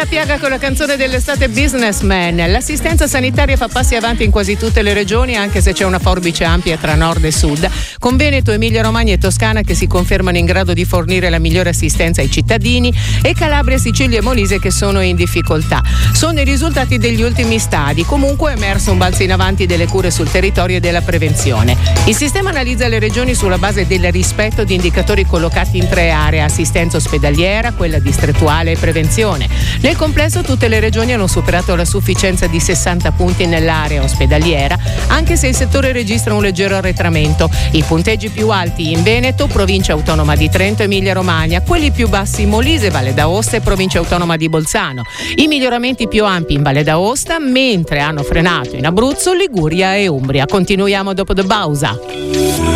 la piaga con la canzone dell'estate Businessman. L'assistenza sanitaria fa passi avanti in quasi tutte le regioni, anche se c'è una forbice ampia tra nord e sud, con Veneto, Emilia Romagna e Toscana che si confermano in grado di fornire la migliore assistenza ai cittadini e Calabria, Sicilia e Molise che sono in difficoltà. Sono i risultati degli ultimi stadi. Comunque è emerso un balzo in avanti delle cure sul territorio e della prevenzione. Il sistema analizza le regioni sulla base del rispetto di indicatori collocati in 3 aree: assistenza ospedaliera, quella distrettuale e prevenzione. Nel complesso tutte le regioni hanno superato la sufficienza di 60 punti nell'area ospedaliera, anche se il settore registra un leggero arretramento. I punteggi più alti in Veneto, provincia autonoma di Trento e Emilia Romagna, quelli più bassi Molise, Valle d'Aosta e provincia autonoma di Bolzano. I miglioramenti più ampi in Valle d'Aosta, mentre hanno frenato in Abruzzo, Liguria e Umbria. Continuiamo dopo The Pausa.